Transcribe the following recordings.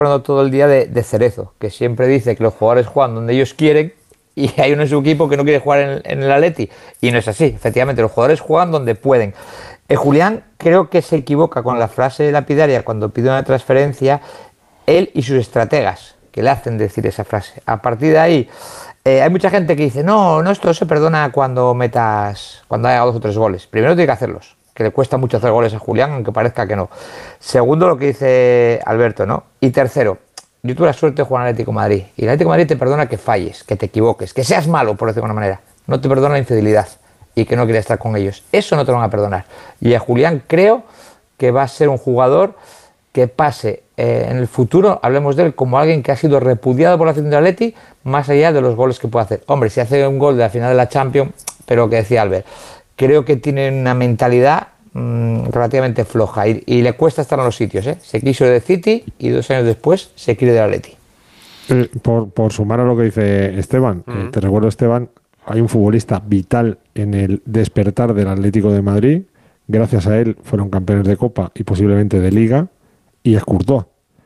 hablando todo el día de Cerezo, que siempre dice que los jugadores juegan donde ellos quieren y hay uno en su equipo que no quiere jugar en el Atleti. Y no es así, efectivamente, los jugadores juegan donde pueden. Julián creo que se equivoca con la frase lapidaria cuando pide una transferencia, él y sus estrategas, que le hacen decir esa frase. A partir de ahí, hay mucha gente que dice, no, esto se perdona cuando haya 2 o 3 goles. Primero tiene que hacerlos, que le cuesta mucho hacer goles a Julián, aunque parezca que no. Segundo, lo que dice Alberto, ¿no? Y tercero, yo tuve la suerte de jugar en Atlético de Madrid, y el Atlético de Madrid te perdona que falles, que te equivoques, que seas malo, por decirlo de alguna manera. No te perdona la infidelidad y que no quieras estar con ellos. Eso no te lo van a perdonar. Y a Julián creo que va a ser un jugador que pase en el futuro, hablemos de él como alguien que ha sido repudiado por la afición del Atleti, más allá de los goles que puede hacer. Hombre, si hace un gol de la final de la Champions, pero que decía Albert, creo que tiene una mentalidad relativamente floja y le cuesta estar en los sitios, ¿eh? Se quiso de City y 2 años después se quiere del Atleti. Por sumar a lo que dice Esteban, te recuerdo, Esteban, hay un futbolista vital en el despertar del Atlético de Madrid. Gracias a él fueron campeones de Copa y posiblemente de Liga, y es Courtois.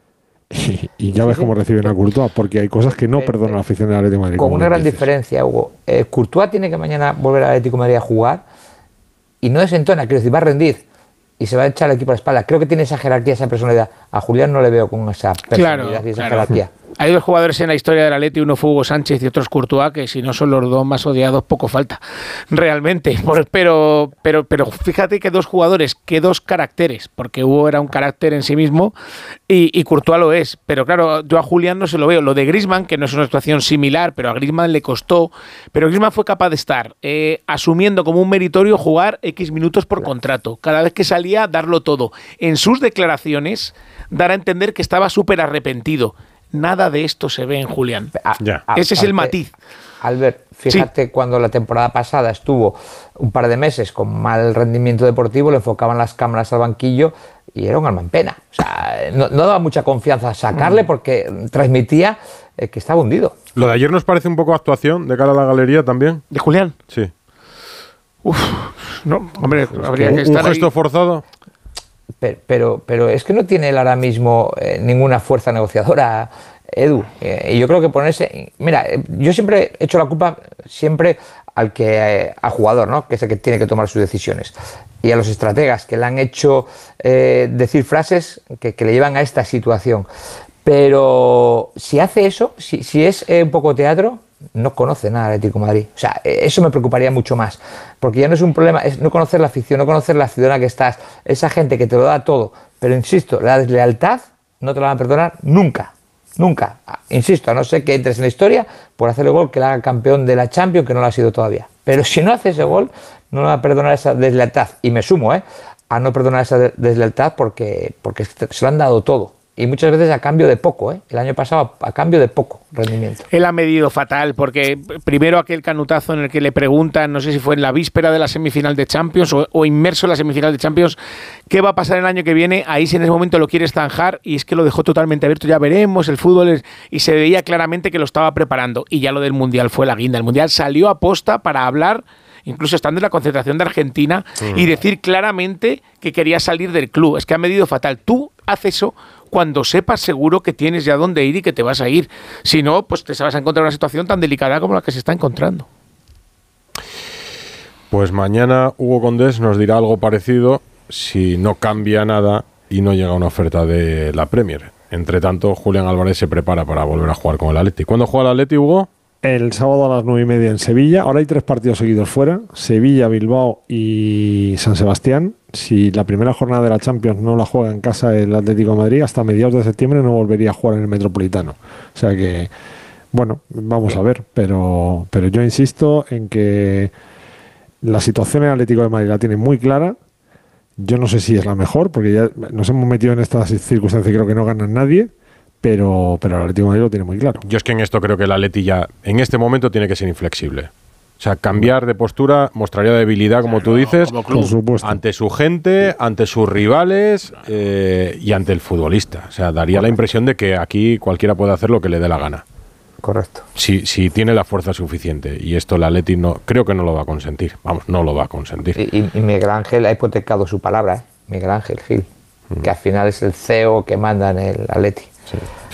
Y ya ves cómo reciben a Courtois, porque hay cosas que no perdona la afición del Atlético de Madrid. Con una gran diferencia, Hugo. Courtois tiene que mañana volver al Atlético de Madrid a jugar y no desentona, quiero decir, va a rendir y se va a echar el equipo a la espalda. Creo que tiene esa jerarquía, esa personalidad. A Julián no le veo con esa personalidad y esa jerarquía. Hay 2 jugadores en la historia del Atleti, uno fue Hugo Sánchez y otro es Courtois, que si no son los 2 más odiados, poco falta, realmente. Pero fíjate que 2 jugadores, que 2 caracteres, porque Hugo era un carácter en sí mismo y Courtois lo es. Pero claro, yo a Julián no se lo veo. Lo de Griezmann, que no es una situación similar, pero a Griezmann le costó. Pero Griezmann fue capaz de estar asumiendo como un meritorio jugar X minutos por contrato. Cada vez que salía, darlo todo. En sus declaraciones, dar a entender que estaba súper arrepentido. Nada de esto se ve en Julián. Ese es el matiz. Albert, fíjate, cuando la temporada pasada estuvo un par de meses con mal rendimiento deportivo, le enfocaban las cámaras al banquillo y era un alma en pena. O sea, no daba mucha confianza sacarle porque transmitía que estaba hundido. ¿Lo de ayer nos parece un poco actuación de cara a la galería también? ¿De Julián? Sí. No, hombre, habría que estar ¿Un gesto ahí. Forzado? Pero es que no tiene él ahora mismo ninguna fuerza negociadora, Edu. Y yo creo que ponerse... Mira, yo siempre he hecho la culpa al jugador, ¿no? Que es el que tiene que tomar sus decisiones. Y a los estrategas que le han hecho decir frases que le llevan a esta situación. Pero si hace eso, si es un poco teatro, no conoce nada del Atlético de Madrid. O sea, eso me preocuparía mucho más. Porque ya no es un problema, es no conocer la afición, no conocer la ciudad en la que estás, esa gente que te lo da todo. Pero insisto, la deslealtad no te la van a perdonar nunca. Nunca. Insisto, a no ser que entres en la historia por hacer el gol que le haga campeón de la Champions, que no lo ha sido todavía. Pero si no hace ese gol, no le va a perdonar esa deslealtad. Y me sumo, a no perdonar esa deslealtad porque se lo han dado todo. Y muchas veces a cambio de poco, El año pasado a cambio de poco rendimiento. Él ha medido fatal, porque primero aquel canutazo en el que le preguntan, no sé si fue en la víspera de la semifinal de Champions o inmerso en la semifinal de Champions, ¿qué va a pasar el año que viene? Ahí si en ese momento lo quieres zanjar, y es que lo dejó totalmente abierto, ya veremos, el fútbol y se veía claramente que lo estaba preparando. Y ya lo del Mundial fue la guinda. El Mundial salió a posta para hablar, incluso estando en la concentración de Argentina, y decir claramente que quería salir del club. Es que ha medido fatal. Tú haces eso cuando sepas seguro que tienes ya dónde ir y que te vas a ir. Si no, pues te vas a encontrar una situación tan delicada como la que se está encontrando. Pues mañana Hugo Condés nos dirá algo parecido si no cambia nada y no llega una oferta de la Premier. Entre tanto, Julián Álvarez se prepara para volver a jugar con el Atleti. ¿Cuándo juega el Atleti, Hugo? El sábado a las 9:30 en Sevilla. Ahora hay 3 partidos seguidos fuera: Sevilla, Bilbao y San Sebastián. Si la primera jornada de la Champions no la juega en casa el Atlético de Madrid, hasta mediados de septiembre no volvería a jugar en el Metropolitano. O sea que, bueno, vamos a ver. Pero yo insisto en que la situación en el Atlético de Madrid la tiene muy clara. Yo no sé si es la mejor, porque ya nos hemos metido en estas circunstancias y creo que no gana nadie. Pero el Atlético de Madrid lo tiene muy claro. Yo es que en esto creo que el Atleti ya, en este momento, tiene que ser inflexible. O sea, cambiar de postura mostraría debilidad, como tú dices, por supuesto, ante su gente, ante sus rivales y ante el futbolista. O sea, daría la impresión de que aquí cualquiera puede hacer lo que le dé la gana. Correcto. Si tiene la fuerza suficiente. Y esto el Atleti creo que no lo va a consentir. Vamos, no lo va a consentir. Y Miguel Ángel ha hipotecado su palabra, Miguel Ángel Gil, que al final es el CEO que manda en el Atleti. Sí.